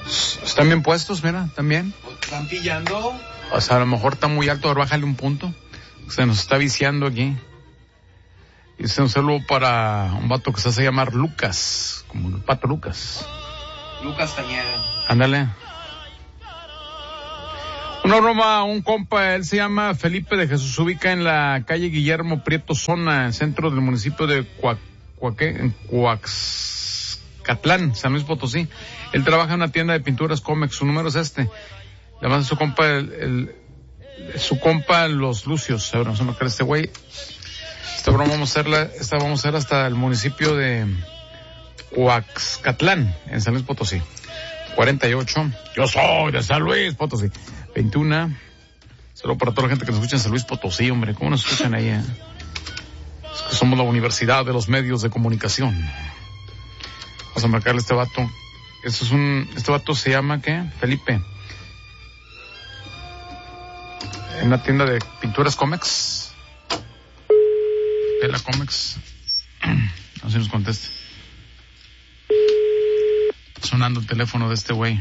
Están bien puestos, mira, también. ¿Están pillando? O sea, a lo mejor está muy alto, ahora bájale un punto. Se nos está viciando aquí. Y un saludo para un vato que se hace llamar Lucas, como el pato Lucas. Lucas Cañeda. Ándale. Una broma, un compa, él se llama Felipe de Jesús, se ubica en la calle Guillermo Prieto Zona, en el centro del municipio de Coaxcatlán, San Luis Potosí. Él trabaja en una tienda de pinturas Comex, su número es este. Además su compa, su compa Los Lucios, ahora no se me cree este güey. Esta broma vamos a hacer hasta el municipio de Coaxcatlán, en San Luis Potosí. 48, yo soy de San Luis Potosí. 21, solo para toda la gente que nos escucha en San Luis Potosí, hombre, ¿cómo nos escuchan ahí? Es que somos la Universidad de los Medios de Comunicación. Vamos a marcarle a este vato. Este vato se llama, ¿qué? Felipe. En la tienda de pinturas Comex. De la Comex. No sé si nos contesta. Sonando el teléfono de este güey.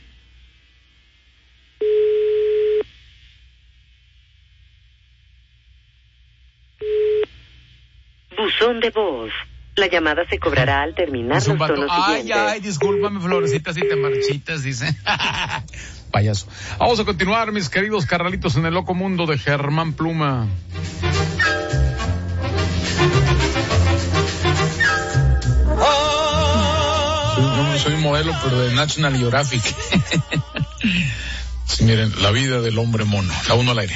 Buzón de voz. La llamada se cobrará al terminar los tonos siguientes. Ay, discúlpame, Florecita, si te marchitas, dice. Payaso. Vamos a continuar, mis queridos carnalitos, en el loco mundo de Germán Pluma. Soy un modelo, pero de National Geographic. Sí, miren, la vida del hombre mono. La uno al aire.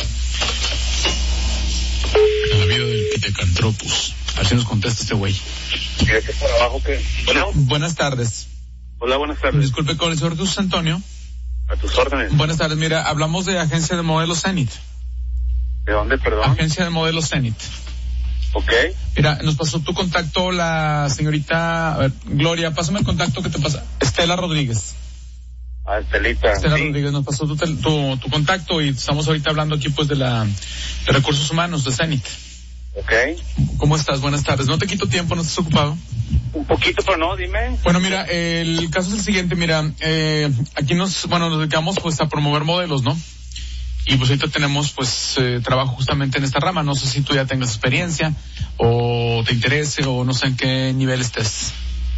La vida del Pithecanthropus. Así nos contesta este güey. ¿Qué por abajo qué? Bueno. Buenas tardes. Hola, buenas tardes. Disculpe, con el señor Jesús Antonio. A tus órdenes. Buenas tardes, mira, hablamos de Agencia de Modelos Zenith. ¿De dónde, perdón? Agencia de Modelos Zenith. Ok. Mira, nos pasó tu contacto la señorita, a ver, Gloria, pásame el contacto que te pasa. Estela Rodríguez. Ah, Estelita. Estela sí. Rodríguez nos pasó tu contacto y estamos ahorita hablando aquí pues de Recursos Humanos de Zenith. Ok. ¿Cómo estás? Buenas tardes. No te quito tiempo, ¿no estás ocupado? Un poquito, pero no, dime. Bueno, mira, el caso es el siguiente, mira, aquí nos dedicamos pues a promover modelos, ¿no? Y pues ahorita tenemos pues trabajo justamente en esta rama. No sé si tú ya tengas experiencia o te interese o no sé en qué nivel estés.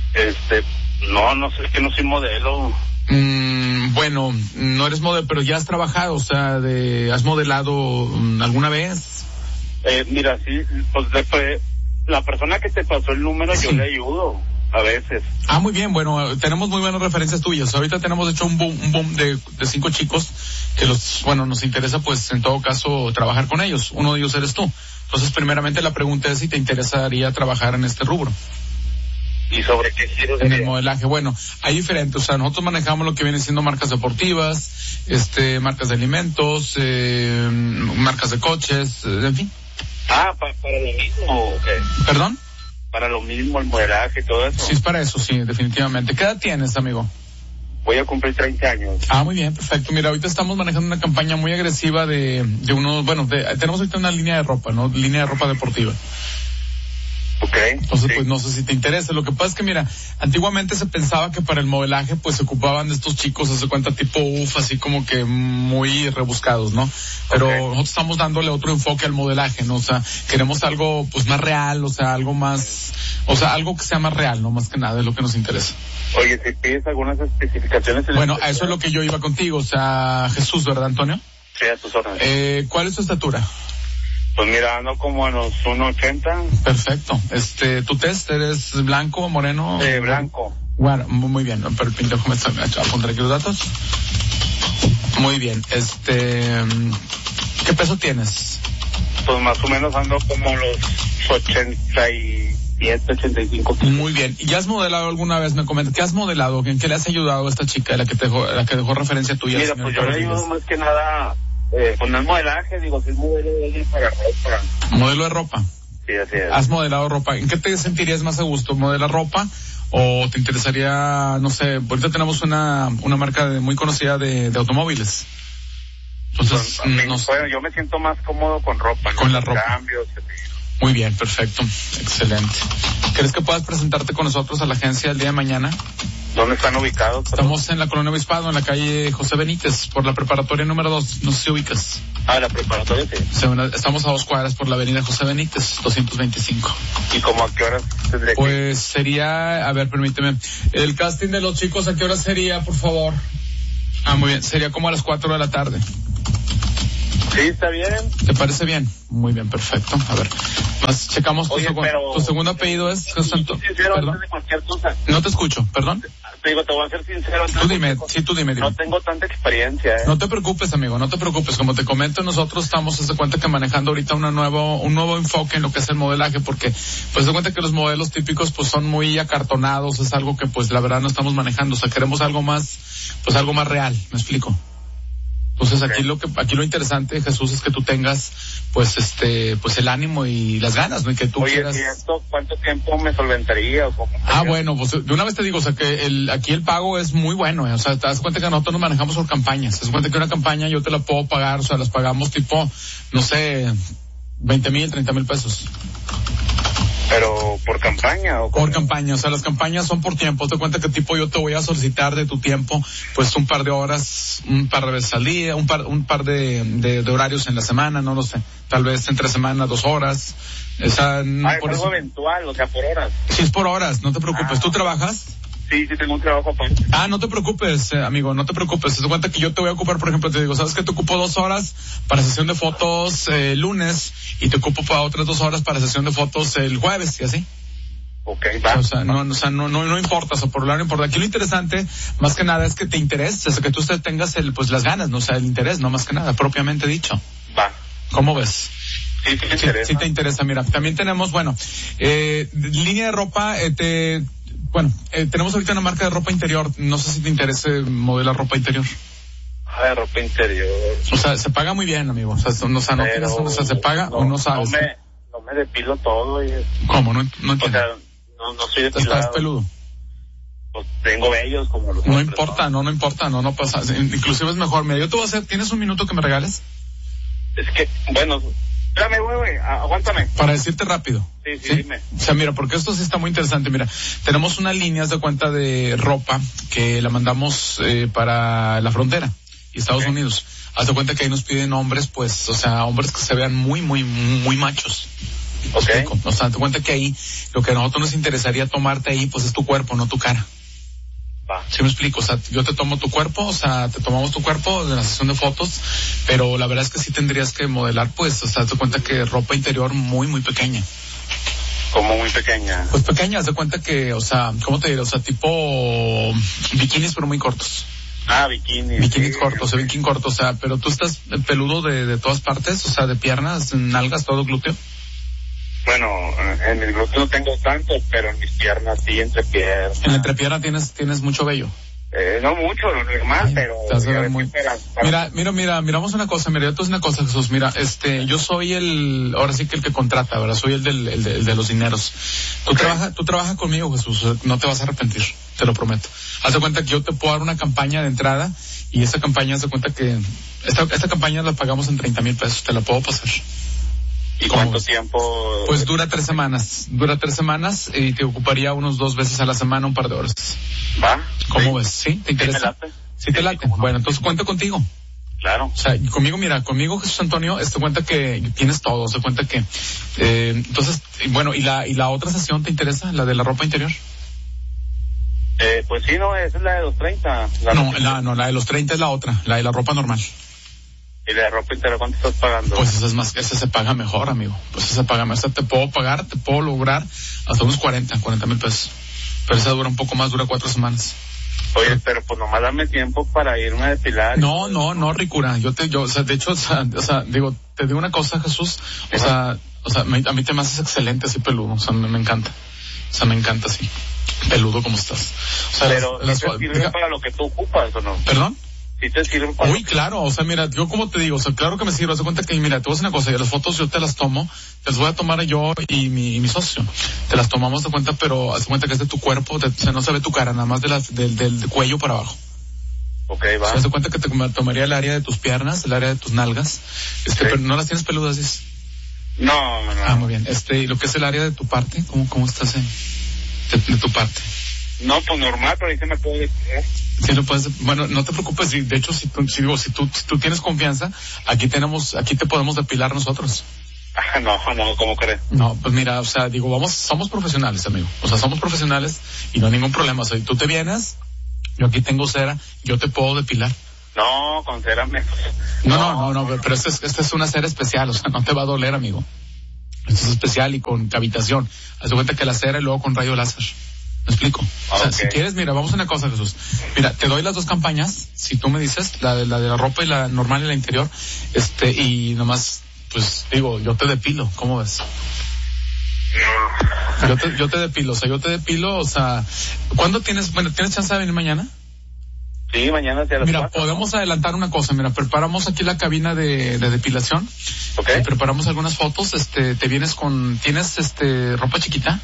No sé, es que no soy modelo. Bueno, no eres modelo, pero ya has trabajado, o sea, ¿has modelado alguna vez? Mira, sí, pues después, la persona que te pasó el número sí. Yo le ayudo a veces. Ah, muy bien, bueno, tenemos muy buenas referencias tuyas. Ahorita tenemos hecho un boom de 5 chicos que nos interesa pues en todo caso trabajar con ellos. Uno de ellos eres tú. Entonces, primeramente la pregunta es si te interesaría trabajar en este rubro. ¿Y sobre qué giro en el modelaje? Bueno, hay diferentes, o sea, nosotros manejamos lo que viene siendo marcas deportivas, marcas de alimentos, marcas de coches, en fin. Ah, para lo mismo, okay. ¿Perdón? Para lo mismo, el modelaje y todo eso. Sí, es para eso, sí, definitivamente. ¿Qué edad tienes, amigo? Voy a cumplir 30 años. Ah, muy bien, perfecto. Mira, ahorita estamos manejando una campaña muy agresiva tenemos ahorita una línea de ropa, ¿no? Línea de ropa deportiva. Okay. Entonces, sí. Pues no sé si te interesa. Lo que pasa es que, mira, antiguamente se pensaba que para el modelaje, pues se ocupaban de estos chicos, se cuenta tipo así como que muy rebuscados, ¿no? Pero nosotros estamos dándole otro enfoque al modelaje, ¿no? O sea, queremos algo, pues más real, o sea, algo que sea más real, ¿no? Más que nada, es lo que nos interesa. Oye, si pides algunas especificaciones... Bueno, a eso es lo que yo iba contigo, o sea, Jesús, ¿verdad, Antonio? Sí, a tus órdenes. ¿Cuál es tu estatura? Pues mira, ando como a los 1.80. Perfecto. ¿Tu test eres blanco, moreno? Blanco. Bueno, muy bien. Pero déjame apuntar aquí los datos. Muy bien. ¿Qué peso tienes? Pues más o menos ando como los 87, 85 kilos. Muy bien. ¿Y ya has modelado alguna vez? Me comentas. ¿Qué has modelado? ¿En qué le has ayudado a esta chica, la que dejó referencia tuya? Mira, pues yo le ayudo más que nada... con el modelaje, digo, si es modelo de para ropa. ¿Modelo de ropa? Sí, así es. ¿Has modelado ropa? ¿En qué te sentirías más a gusto? ¿Modelar ropa? ¿O te interesaría, no sé, ahorita tenemos una marca muy conocida de automóviles? Entonces, bueno, yo me siento más cómodo con ropa. Con la ropa. Cambios. Muy bien, perfecto. Excelente. ¿Crees que puedas presentarte con nosotros a la agencia el día de mañana? ¿Dónde están ubicados? Estamos en la Colonia Obispado, en la calle José Benítez, por la preparatoria número 2, no sé si ubicas. La preparatoria, sí. Estamos a 2 cuadras por la avenida José Benítez, 225. ¿Y como a qué horas tendría que ir? Pues sería, a ver, permíteme, el casting de los chicos, ¿a qué hora sería, por favor? Muy bien, sería como a las 4 de la tarde. Sí, está bien. ¿Te parece bien? Muy bien, perfecto. A ver, más checamos tu segundo apellido es Jesús Antonio. Perdón. De cualquier cosa. No te escucho, perdón. Te digo, te voy a ser sincero. Tú dime. No tengo tanta experiencia. No te preocupes, amigo, no te preocupes. Como te comento, nosotros estamos, haz de cuenta que manejando ahorita un nuevo enfoque en lo que es el modelaje, porque pues de cuenta que los modelos típicos pues son muy acartonados, es algo que pues la verdad no estamos manejando, o sea, queremos algo más real, ¿me explico? Entonces aquí lo interesante, Jesús, es que tú tengas pues el ánimo y las ganas, ¿no? Y que tú quieras. Oye, ¿y esto cuánto tiempo me solventaría o cómo? Bueno, pues de una vez te digo, o sea, que aquí el pago es muy bueno, o sea, te das cuenta que nosotros nos manejamos por campañas, te das cuenta que una campaña yo te la puedo pagar, o sea, las pagamos tipo, no sé, 20,000, 30,000 pesos. ¿Pero por campaña o cómo? Por campaña, o sea, las campañas son por tiempo. Te cuenta que tipo yo te voy a solicitar de tu tiempo, pues un par de horas, un par de veces al día, un par de horarios en la semana, no lo sé. Tal vez entre semana 2 horas. Esa, es algo eventual, o sea, por horas. Sí, es por horas, no te preocupes. ¿Tú trabajas? Sí, tengo un trabajo aparte. No te preocupes, amigo, no te preocupes. Te das cuenta que yo te voy a ocupar, por ejemplo, te digo, ¿sabes que te ocupo 2 horas para sesión de fotos lunes y te ocupo para otras 2 horas para sesión de fotos el jueves y así? Okay, va. O sea, no importa, o sea, por lo no importa. Aquí lo interesante, más que nada, es que te interese, o sea, que tú tengas las ganas, no, o sea, el interés, no más que nada, propiamente dicho. Va. ¿Cómo ves? Sí, te interesa. Sí te interesa, mira, también tenemos, línea de ropa, tenemos ahorita una marca de ropa interior, no sé si te interese modelar ropa interior. De ropa interior. O sea, se paga muy bien, amigo, o sea, se paga o no sabes. No me depilo todo y... ¿Cómo? No entiendo. O sea, no soy depilado. ¿Estás peludo? Pues tengo vellos como los No importa, no pasa, inclusive es mejor. Mira, yo te voy a hacer, ¿tienes un minuto que me regales? Es que, bueno, espérame, güey, aguántame. Para decirte rápido. Sí, dime. O sea, mira, porque esto sí está muy interesante. Mira, tenemos unas líneas de cuenta de ropa que la mandamos para la frontera y Estados Unidos. Haz de cuenta que ahí nos piden hombres, pues, o sea, hombres que se vean muy, muy, muy machos. Okay. O sea, te cuenta que ahí lo que a nosotros nos interesaría tomarte ahí, pues es tu cuerpo, no tu cara. Va. ¿Sí me explico? O sea, yo te tomo tu cuerpo, o sea, te tomamos tu cuerpo de la sesión de fotos, pero la verdad es que sí tendrías que modelar, pues, o sea, te cuenta que ropa interior muy, muy pequeña. ¿Cómo muy pequeña? Pues pequeña, haz de cuenta que, o sea, ¿cómo te diré? O sea, tipo bikinis, pero muy cortos. Bikinis. Bikinis cortos, bikini cortos, o sea, pero tú estás peludo de todas partes, o sea, de piernas, nalgas, todo glúteo. Bueno, en el glúteo no tengo tanto, pero en mis piernas sí, entrepiernas. En la entrepierna tienes mucho vello. No mucho, lo normal, pero... Miramos una cosa, mira, yo te voy a decir una cosa, Jesús, mira, yo soy ahora sí que el que contrata, ¿verdad? Soy el de los dineros. Tú trabajas conmigo, Jesús, no te vas a arrepentir, te lo prometo. Haz de cuenta que yo te puedo dar una campaña de entrada, y esa campaña, haz de cuenta que, esta campaña la pagamos en 30,000 pesos, te la puedo pasar. ¿Y cuánto tiempo? Pues dura 3 semanas y te ocuparía unos 2 veces a la semana, un par de horas. ¿Va? ¿Cómo ves? ¿Sí? ¿Te interesa? ¿Sí me late? ¿Sí te late? Bueno, entonces cuento contigo. Claro. O sea, conmigo Jesús Antonio, cuenta que tienes todo, se cuenta que, entonces, bueno, ¿y la otra sesión te interesa? ¿La de la ropa interior? Pues sí, no, esa es la de los 30. La de los 30 es la otra, la de la ropa normal. ¿Y la ropa interior cuánto estás pagando? Pues esa se paga mejor, amigo. Pues esa se paga mejor. Esa te puedo lograr hasta unos 40,000 pesos. Pero esa dura un poco más, dura 4 semanas. Oye, pero pues nomás dame tiempo para irme a depilar. No, Ricura. O sea, de hecho, te digo una cosa, Jesús. O sea, a mí te me haces excelente así peludo. O sea, me encanta. O sea, me encanta así. Peludo como estás. O sea, pero ¿sí te sirve para lo que tú ocupas o no? ¿Perdón? ¿Sí te sirve para Uy, claro, o sea, mira, yo como te digo, o sea, claro que me sirve, haz de cuenta que, mira, te voy a decir una cosa, y las fotos yo te las tomo, te las voy a tomar yo y mi socio, te las tomamos de cuenta, pero haz de cuenta que es de tu cuerpo, o sea, no se ve tu cara, nada más del cuello para abajo. Okay, va. O sea, haz de cuenta que te tomaría el área de tus piernas, el área de tus nalgas, pero no las tienes peludas, dices. No. Muy bien, y lo que es el área de tu parte, ¿cómo estás de tu parte? No, pues normal, pero ahí se me puede depilar. Sí, lo puedes, bueno, no te preocupes, de hecho, si tú tienes confianza, aquí te podemos depilar nosotros. No, ¿cómo crees? No, pues mira, o sea, somos profesionales, amigo. O sea, somos profesionales y no hay ningún problema. O sea, tú te vienes, yo aquí tengo cera, yo te puedo depilar. No, con cera me... No, pero esta es una cera especial, o sea, no te va a doler, amigo. Esto es especial y con cavitación. Haz de cuenta que la cera y luego con rayo láser. ¿Me explico? O sea, si quieres, mira, vamos a una cosa, Jesús. Mira, te doy las dos campañas, si tú me dices, la de la ropa y la normal y la interior, y nomás, pues, digo, yo te depilo, ¿cómo ves? Yo te depilo, o sea, ¿cuándo tienes chance de venir mañana? Sí, mañana hacia las Mira, 4, podemos adelantar una cosa, mira, preparamos aquí la cabina de depilación. Okay. Preparamos algunas fotos, te vienes ¿tienes ropa chiquita?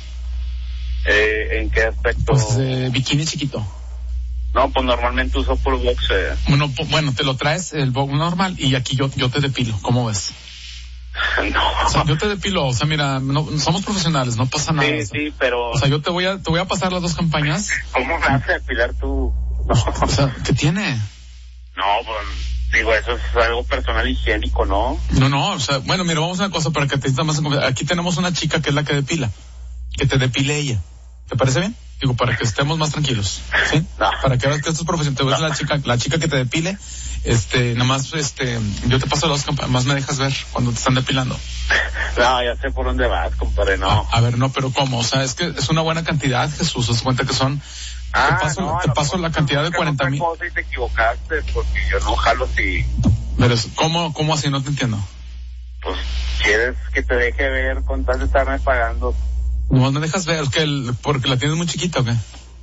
¿En qué aspecto? Pues bikini chiquito. No, pues normalmente uso puro box. Bueno, te lo traes el box normal y aquí yo te depilo, ¿cómo ves? No. O sea, yo te depilo, o sea, mira, no, somos profesionales, no pasa nada. Sí, pero... O sea, yo te voy a pasar las dos campañas. ¿Cómo me vas a depilar tú? No. O sea, ¿qué tiene? No, pues, digo, eso es algo personal higiénico, ¿no? No, o sea, bueno, mira, vamos a una cosa para que te sientas más en confianza. Aquí tenemos una chica que es la que depila, que te depile ella. ¿Te parece bien? Digo, para que estemos más tranquilos, ¿sí? No. Para que veas que esto es profesional. Te ves la chica que te depile, nomás, yo te paso las dos campañas, más me dejas ver cuando te están depilando. No, ya sé por dónde vas, compadre, no. A ver, no, pero ¿cómo? O sea, es que es una buena cantidad, Jesús, haz cuenta que son... te paso la cantidad de 40,000. Y te equivocaste, porque yo no jalo si... Pero, ¿cómo así? No te entiendo. Pues, ¿quieres que te deje ver con tal de estarme pagando? No me dejas ver, porque la tienes muy chiquita, ¿o qué?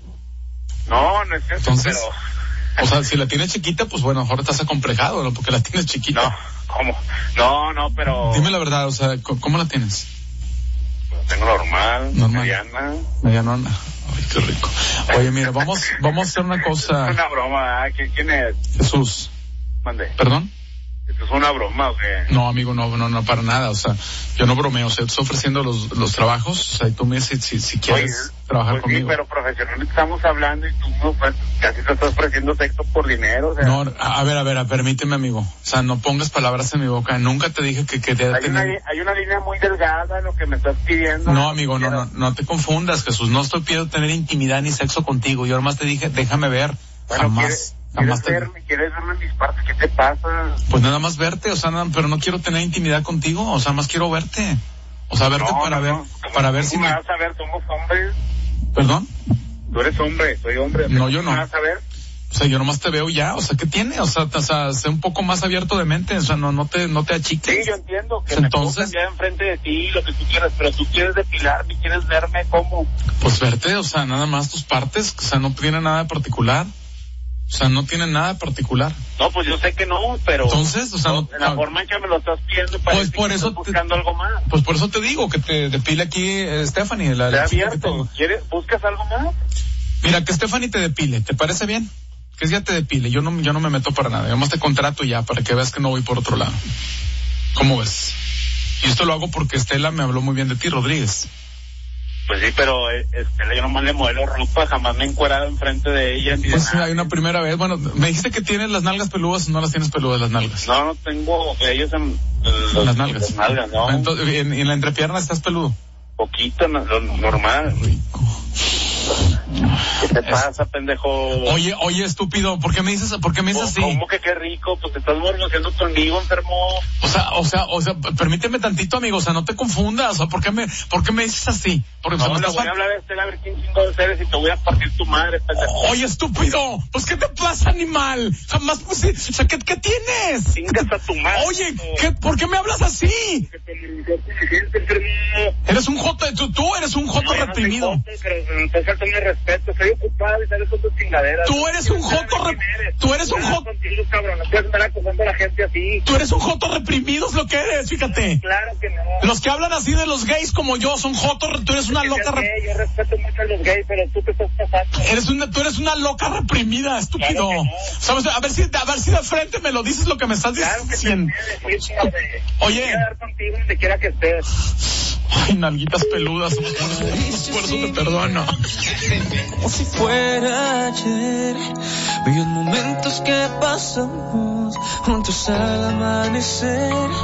No es eso. Entonces, pero... O sea, si la tienes chiquita, pues bueno, ahora estás acomplejado, ¿no? Porque la tienes chiquita. No, ¿cómo? No, pero... Dime la verdad, o sea, ¿cómo la tienes? Pues tengo normal. Medianona. Ay, qué rico. Oye, mira, vamos a hacer una cosa. Es una broma, ¿quién es? Jesús. Mande. ¿Perdón? ¿Esto es una broma o qué? No, amigo, no, para nada, o sea, yo no bromeo, o sea, estoy ofreciendo los trabajos, o sea, y tú me dices si quieres trabajar pues conmigo. Sí, pero profesionalmente estamos hablando y tú no, pues, casi te estás ofreciendo sexo por dinero, o sea. No, a ver, permíteme, amigo, o sea, no pongas palabras en mi boca, nunca te dije que te hay una línea muy delgada en lo que me estás pidiendo. No, amigo, no te confundas, Jesús, no estoy pidiendo tener intimidad ni sexo contigo, yo nomás te dije, déjame ver, bueno, jamás. ¿Quieres verme en mis partes? ¿Qué te pasa? Pues nada más verte, o sea, pero no quiero tener intimidad contigo, o sea, más quiero verte. O sea, verte para ver si me vas a ver, somos hombres. ¿Perdón? Tú eres hombre, soy hombre. No, yo no. ¿Me vas a ver? O sea, yo nomás te veo ya, o sea, ¿qué tiene? O sea, sé un poco más abierto de mente, o sea, no te achiques. Sí, yo entiendo que entonces, me pongan ya enfrente de ti, lo que tú quieras, pero tú quieres depilarme, quieres verme, ¿cómo? Pues verte, o sea, nada más tus partes, o sea, no tiene nada de particular. O sea, no tiene nada de particular. No, pues yo sé que no, pero... Entonces, o sea, en la forma en que me lo estás pidiendo, parece pues por que eso estás buscando algo más. Pues por eso te digo que te depile aquí Stephanie. ¿Te abierto? ¿Buscas algo más? Mira, que Stephanie te depile, ¿te parece bien? Que ella te depile, yo no me meto para nada. Yo más te contrato ya, para que veas que no voy por otro lado. ¿Cómo ves? Y esto lo hago porque Estela me habló muy bien de ti, Rodríguez. Pues sí, pero yo nomás le modelo ropa, jamás me he encuerado enfrente de ella. Pues hay una primera vez. Bueno, me dijiste que tienes las nalgas peludas, no las tienes peludas las nalgas. No tengo ellos en las nalgas. Las nalgas, no. Entonces, en la entrepierna estás peludo. Poquito, normal. Rico. ¿Qué te pasa, pendejo? Oye, estúpido, ¿por qué me dices así? ¿Cómo que qué rico? Pues te estás morboseando conmigo, enfermo. O sea, permíteme tantito, amigo, o sea, no te confundas, o sea, ¿por qué me dices así? Porque, no, le voy a hablar a Estela a ver quién chingados eres y te voy a partir tu madre, pendejo. Oye, estúpido, pues ¿qué te pasa, animal? Jamás, pues, o sea, ¿qué tienes? Chingas a tu madre. Oye, ¿por qué me hablas así? Eres un joto, tú eres un joto reprimido. No, pero te falta mi respeto, estoy ocupado y sales con tus chingaderas. Tú eres un joto contigo, cabrón, no puedes andar acusando a la gente así. Tú eres un joto reprimido, es lo que eres, fíjate. Claro que no. Los que hablan así de los gays como yo son jotos, tú eres una loca yo respeto mucho a los gays, pero tú te estás pasando. Tú eres una loca reprimida, estúpido. Claro no. ¿Sabes? A ver si de frente me lo dices lo que me estás diciendo. Oye. Voy a dar contigo donde quiera que estés. Ay, nalguitas peludas, por eso te perdono. fuera ayer. Bellos momentos que pasamos juntos al amanecer.